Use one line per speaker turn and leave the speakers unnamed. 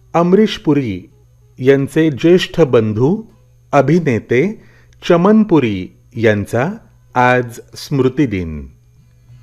अमरीश पुरी यांचे ज्येष्ठ बंधू अभिनेते चमन पुरी यांचा आज स्मृतिदिन.